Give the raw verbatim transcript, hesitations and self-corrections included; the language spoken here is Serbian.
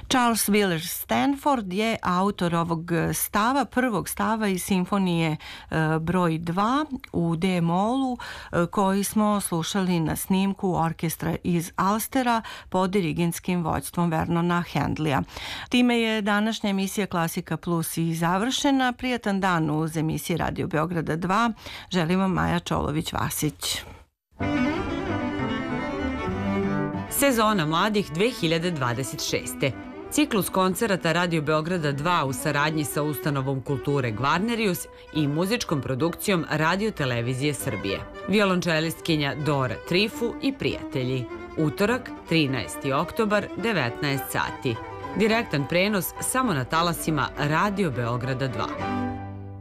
Charles Willard Stanford je autor ovog stava, prvog stava iz simfonije broj dva u D-molu koji smo slušali na snimku orkestra iz Alstera pod dirigentskim vođstvom Vernona Handlija. Time je današnja emisija Klasika Plus i završena. Prijatan dan uz emisiji Radio Beograda dva. Želim vam Maja Čolović-Vasić. Sezona mladih dve hiljade dvadeset šeste. Ciklus koncerata Radio Beograda dva u saradnji sa ustanovom kulture Gvarnerius i muzičkom produkcijom Radio Televizije Srbije. Violončelistkinja Dora Trifu i prijatelji. Utorak, trinaesti oktobar, devetnaest sati. Direktan prenos samo na talasima Radio Beograda dva.